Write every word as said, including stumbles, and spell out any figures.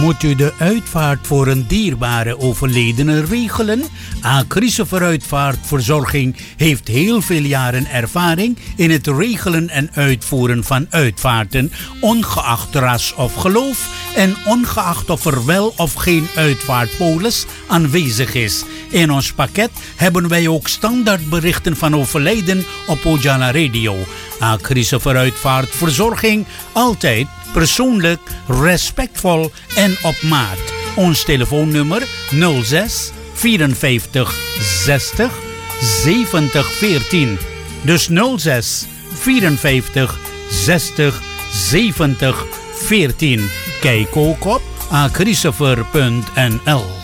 Moet u de uitvaart voor een dierbare overledene regelen? Acrische Vooruitvaartverzorging heeft heel veel jaren ervaring in het regelen en uitvoeren van uitvaarten, ongeacht ras of geloof en ongeacht of er wel of geen uitvaartpolis aanwezig is. In ons pakket hebben wij ook standaardberichten van overlijden op Ojala Radio. Acrische Vooruitvaartverzorging, altijd persoonlijk, respectvol en op maat. Ons telefoonnummer nul zes vierenvijftig zestig zeventig veertien. Dus nul zes vierenvijftig zestig zeventig veertien. Kijk ook op acrisever punt n l.